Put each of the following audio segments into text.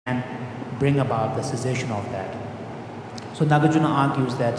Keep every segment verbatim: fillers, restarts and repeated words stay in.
and bring about the cessation of that. So Nagarjuna argues that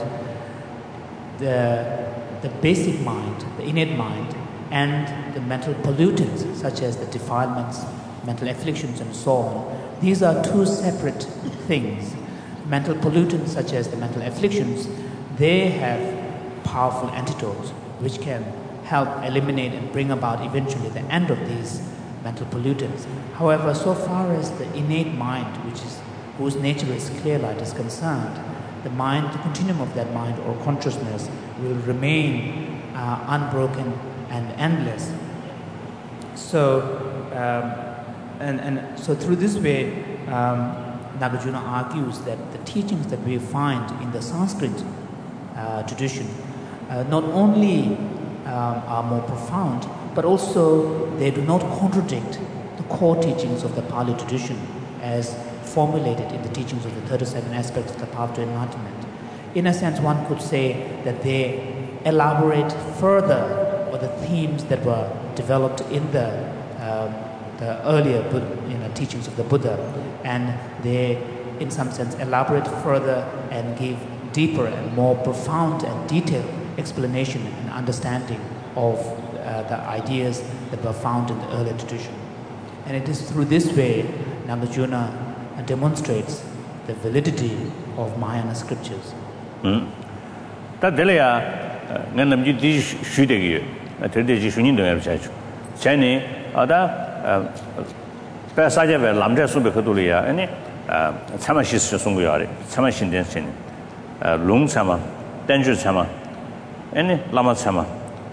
the, the basic mind, the innate mind, and the mental pollutants such as the defilements, mental afflictions and so on, these are two separate things. Mental pollutants such as the mental afflictions, they have powerful antidotes which can help eliminate and bring about eventually the end of these mental pollutants. However, so far as the innate mind, which is whose nature is clear light, is concerned, the mind, the continuum of that mind or consciousness will remain uh, unbroken and endless. So, um, and, and so through this way, um, Nagarjuna argues that the teachings that we find in the Sanskrit uh, tradition uh, not only um, are more profound, but also they do not contradict the core teachings of the Pali tradition as formulated in the teachings of the thirty-seven aspects of the path to enlightenment. In a sense, one could say that they elaborate further on the themes that were developed in the, um, the earlier you know, teachings of the Buddha, and they, in some sense, elaborate further and give deeper and more profound and detailed explanation and understanding of uh, the ideas that were found in the earlier tradition. And it is through this way Nagarjuna demonstrates the validity of Mahayana scriptures. That Delia, Nanamji dish shooting, a tradition shooting to have Chani, Ada Pasaja, Lamja Subakatulia, any Samashis Sunguyari, Samashin Densin, Lung Sama, Danger Sama, any Lama Sama,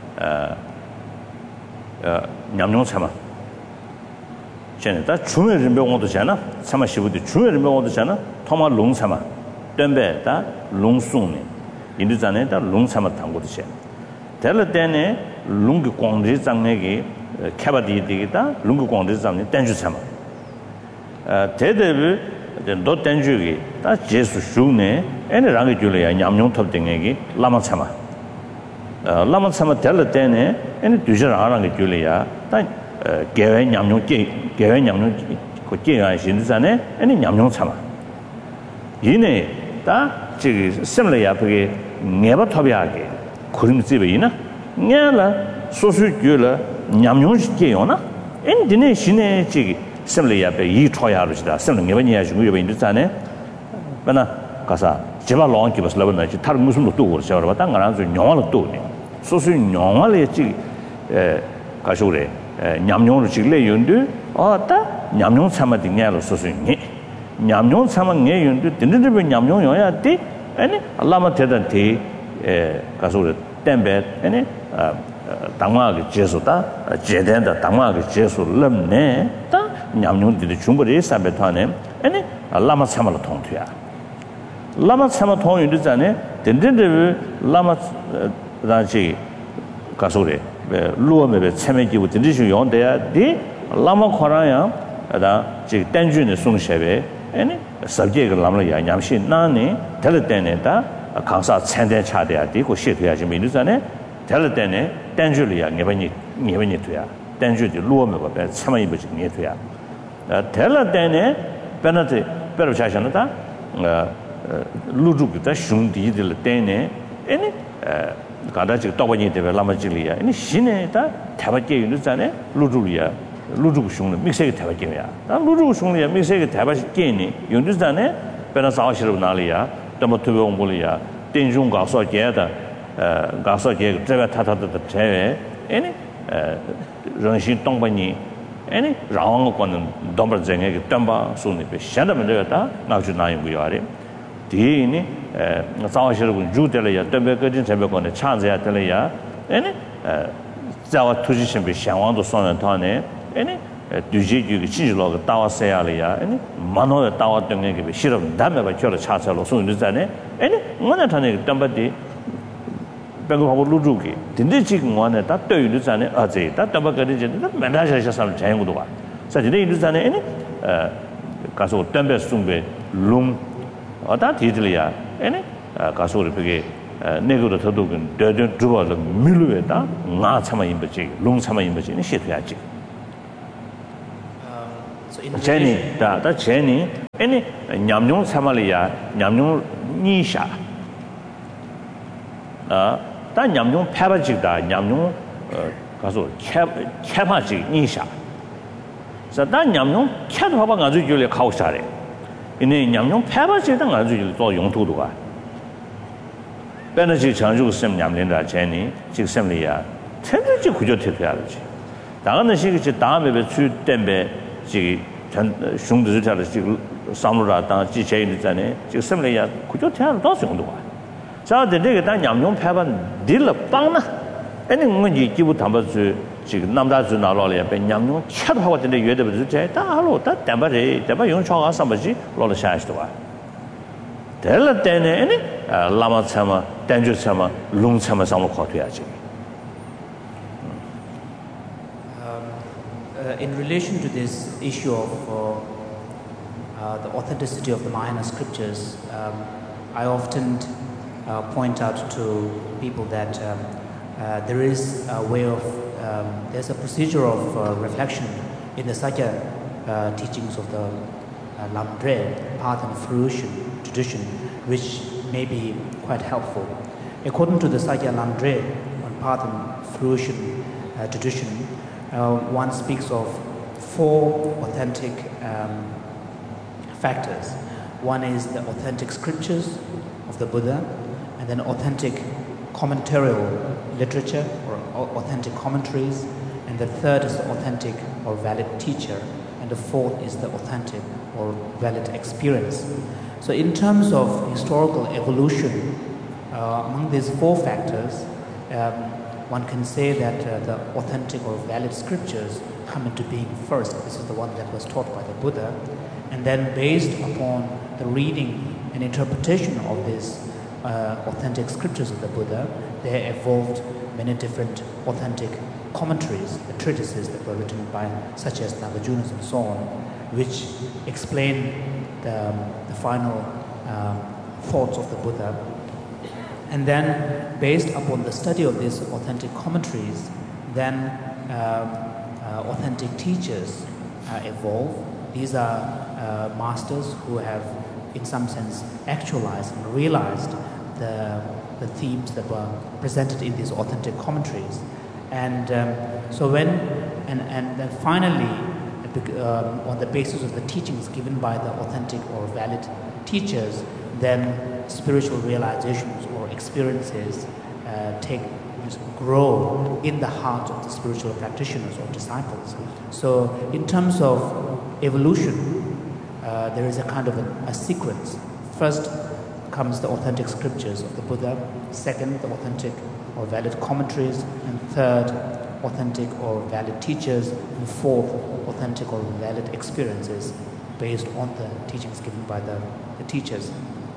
Namnon Sama. 다 중요한 명어도 잖아. 사마시부도 중요한 명어도 잖아. 토마 롱사마. 덤베다 롱송네. 인도자네 다 롱사마 당고도 잖아. 될 때네 롱기 광지 장내기 캐바디디다 롱기 광지 장내 땡주사마. 어 대대비 너 땡주기 다 제수 슈네 에네 랑게 줄이야 냠뇽 톱땡에기 라마사마. 어 라마사마 될 때네 에네 두저라랑게 줄이야 다 개회 냠뇽 개회 냠뇽 그 개가 신자네 아니 냠뇽 참아 이네 다 저기 심리야 그게 내가 탑이하게 그림 집이나 냐라 소수줄라 냠뇽 개요나 엔디네 신의 저기 심리야 이 초야로시다 심리 내가 이야기고 여기 있잖아요 그러나 가서 제발 롱기 버스 러버나 다른 무슨 것도 그러셔 봐 당가랑 좀 영화를 또 소수 영화를 지 에, 가셔래 냠뇽을 지gle 윤도 어다 냠뇽 참아딩냐로 소소니 냠뇽 참아게 윤도 딘딘데 냠뇽 요야티 아니 알라마 대단티 에 가서 템베 아니 당마게 제소다 제된다 당마게 제소 럼네 다 냠뇽들이 중벌이 사베타네 아니 알라마 참아로 통투야 라마 참아 통윤도 자네 딘딘데 라마 다시 가서래 루어메베 체메기부 딘디슈 용데야 디 라마 코라야 다 지 땡준의 송셰베 아니 서브젝트 라마야 냠시 나니 텔테네다 강사 천대 차대야 디고 시도야지 민주자네 텔테네 땡줄이야 네번이 네번이 돼야 땡줄이 루어메베 체메이부지 네돼야 텔테네 베나티 베르샤샤나다 루주기다 슝디들 때네 아니 가다지 또바니 되베 라마지리야 아니 신에다 대바게 유르자네 루루리아 루루고 슝는 믹세게 대바게야 다 루루고 슝리야 믹세게 대바게니 유르자네 베나사시르 나리야 담토베 옹볼이야 땡중 가서 게다 어 가서 게 제가 타타다 제외 아니 어 정신 동바니 아니 라왕 거는 dom버쟁에 담바 손에 샤다면 되겠다 나주 나이고요 아래 디니 에 자와시르군 주들이야 덤베거진 제베고네 찬자야 들이야 에네 에 자와 투지심비 상황도 손에 타네 에네 두지규기 진실로가 따와세야리야 에네 만호에 따왔던 게 싫음 담에가 저를 차차로 손으자네 에네 뭐나 타네 덤바디 배고하고 루루기 딘데 지금 원에 다 떠유르자네 어제 다 덤바거진 맨다샤샤 사람 자연구도 와 사진에 이르자네 에네 에 가서 덤베 숭베 룸 어다 디들이야 에네 가서를 그게 내거로 더더군 더더 두발로 밀루에다 나 참아 임버지 롱 참아 임버지는 시도야지 So in Jenny, da da Jenny, any Nyamnyong Samalia, Nyamnyong Nisha. Uh, da Nyamnyong Pabajik da Nyamnyong Kaso Chapaji Nisha. So da Nyamnyong Cat Haba Julia Kausare. In the Nyamnyong Pabajik and Azu to Yong Tudua. Benedict Chanju Sem Yamlinda Jenny, Six Semlia, Temperature could you take reality. 당은 시기 다음에 주 때문에 지 중도 자를 지금 상로라 당 지체인 전에 지금 semle야 그저 태안 더 정도가 자 근데 다 양용 패반 딜 빵나 아니 뭔지 기부 담아주 지금 남다주 나로래 배 양용 차도 하고 근데 외대 버지 다 하로 다 담바래 담바 용초가 삼바지 로를 샤시도가 될 때네 아니 라마 참아 단주 참아 롱 참아 상로 거둬야지. Uh, in relation to this issue of uh, uh, the authenticity of the Mahayana scriptures, um, I often uh, point out to people that um, uh, there is a way of, um, there's a procedure of uh, reflection in the Sakya uh, teachings of the uh, Lamdre, path and fruition tradition, which may be quite helpful. According to the Sakya Lamdre on path and fruition uh, tradition, Uh, one speaks of four authentic um, factors. One is the authentic scriptures of the Buddha, and then authentic commentarial literature or authentic commentaries, and the third is the authentic or valid teacher, and the fourth is the authentic or valid experience. So in terms of historical evolution, uh, among these four factors, um, one can say that uh, the authentic or valid scriptures come into being first. This is the one that was taught by the Buddha. And then based upon the reading and interpretation of these uh, authentic scriptures of the Buddha, there evolved many different authentic commentaries, the treatises that were written by such as Nagarjunas and so on, which explain the, um, the final um, thoughts of the Buddha. And then, based upon the study of these authentic commentaries, then uh, uh, authentic teachers uh, evolve. These are uh, masters who have, in some sense, actualized and realized the, the themes that were presented in these authentic commentaries. And um, so when, and, and then finally, um, on the basis of the teachings given by the authentic or valid teachers, then spiritual realizations or experiences uh, take grow in the heart of the spiritual practitioners or disciples. So in terms of evolution, uh, there is a kind of a, a sequence. First comes the authentic scriptures of the Buddha, second the authentic or valid commentaries, and third authentic or valid teachers, and fourth authentic or valid experiences based on the teachings given by the, the teachers.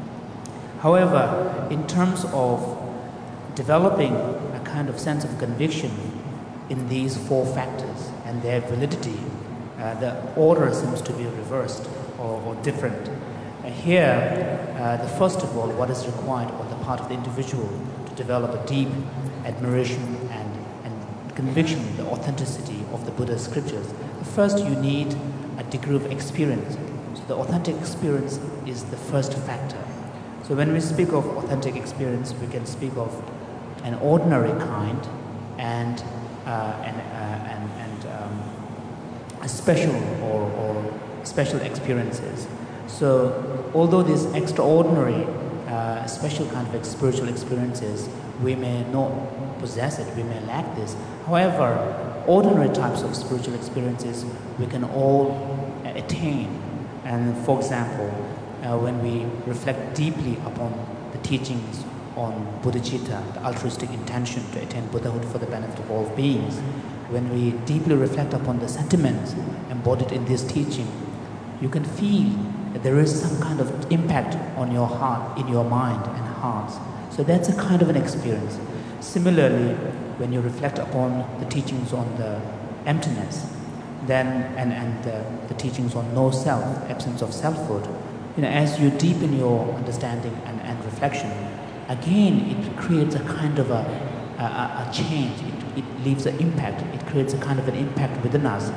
However, in terms of developing a kind of sense of conviction in these four factors and their validity, uh, the order seems to be reversed or, or different. Uh, here, uh, the first of all, what is required on the part of the individual to develop a deep admiration and, and conviction in the authenticity of the Buddha's scriptures, first you need a degree of experience. So the authentic experience is the first factor. So when we speak of authentic experience, we can speak of an ordinary kind and uh, and uh, and, and um, a special or, or special experiences. So although these extraordinary, uh, special kind of spiritual experiences, we may not possess it, we may lack this. However, ordinary types of spiritual experiences we can all attain. And for example, Uh, when we reflect deeply upon the teachings on bodhicitta, the altruistic intention to attain Buddhahood for the benefit of all beings, when we deeply reflect upon the sentiments embodied in this teaching, you can feel that there is some kind of impact on your heart, in your mind and hearts. So that's a kind of an experience. Similarly, when you reflect upon the teachings on the emptiness, then and, and the, the teachings on no self, absence of selfhood, you know, as you deepen your understanding and, and reflection, again it creates a kind of a, a, a change. It, it leaves an impact. It creates a kind of an impact within us.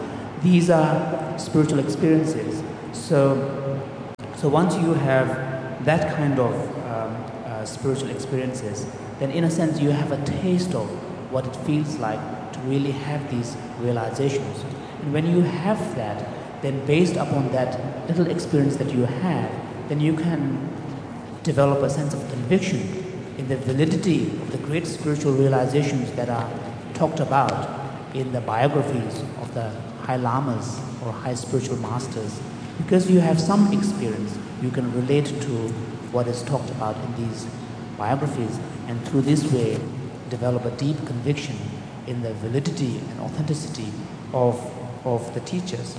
these are spiritual experiences. So, so once you have that kind of um, uh, spiritual experiences, then in a sense you have a taste of what it feels like to really have these realizations. And when you have that, then based upon that little experience that you have, then you can develop a sense of conviction in the validity of the great spiritual realizations that are talked about in the biographies of the high lamas or high spiritual masters. Because you have some experience, you can relate to what is talked about in these biographies, and through this way develop a deep conviction in the validity and authenticity of, of the teachers.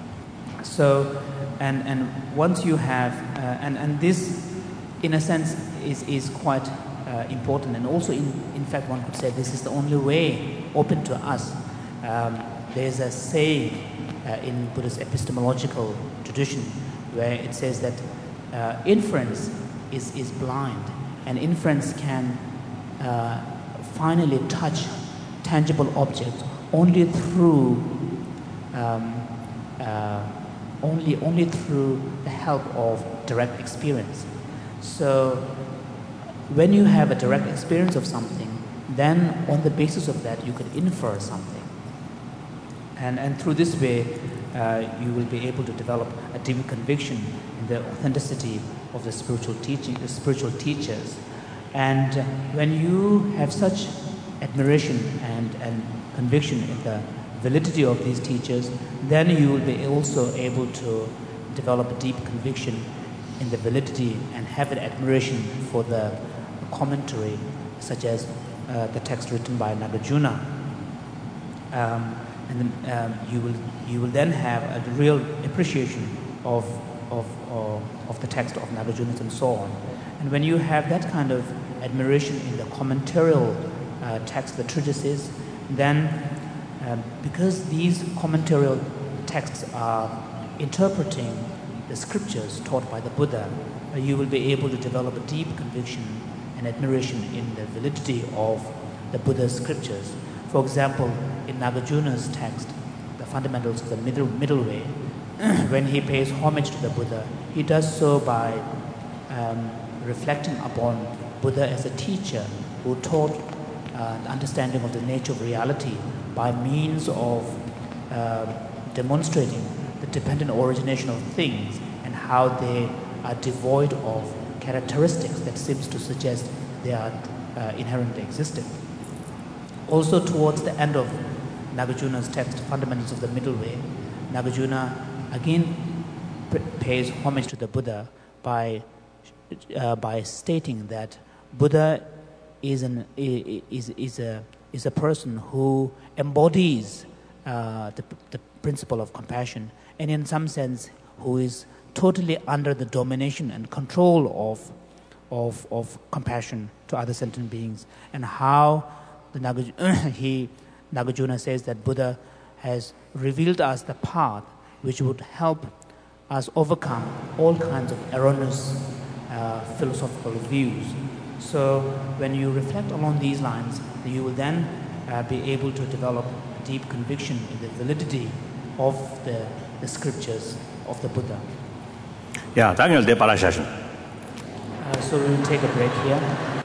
So, and, and once you have, uh, and, and this in a sense is, is quite uh, important, and also in, in fact one could say this is the only way open to us. Um, there's a saying uh, in Buddhist epistemological tradition where it says that uh, inference is, is blind, and inference can uh, finally touch tangible objects only through um, uh, only only through the help of direct experience. So when you have a direct experience of something, then on the basis of that you could infer something, and and through this way uh, you will be able to develop a deep conviction in the authenticity of the spiritual teaching, the spiritual teachers. And when you have such admiration and, and conviction in the validity of these teachers, then you will be also able to develop a deep conviction in the validity and have an admiration for the commentary, such as uh, the text written by Nagarjuna. Um, and then um, you will you will then have a real appreciation of of of, of the text of Nagarjuna and so on. And when you have that kind of admiration in the commentarial uh, text, the treatises, then um, because these commentarial texts are interpreting the scriptures taught by the Buddha, uh, you will be able to develop a deep conviction and admiration in the validity of the Buddha's scriptures. For example, in Nagarjuna's text, the fundamentals of the middle, middle way, when he pays homage to the Buddha, he does so by um, reflecting upon Buddha as a teacher who taught uh, the understanding of the nature of reality by means of uh, demonstrating the dependent origination of things and how they are devoid of characteristics that seems to suggest they are uh, inherently existent. Also, towards the end of Nagarjuna's text, Fundamentals of the Middle Way, Nagarjuna again pays homage to the Buddha by uh, by stating that Buddha is an is is a is a person who embodies uh, the the principle of compassion, and in some sense who is totally under the domination and control of of of compassion to other sentient beings, and how the Nagarjuna, he Nagarjuna says that Buddha has revealed us the path which would help us overcome all kinds of erroneous uh, philosophical views. So when you reflect along these lines, you will then uh, be able to develop a deep conviction in the validity of the, the scriptures of the Buddha. Yeah, Daniel de Parashashan. Uh, so we will take a break here.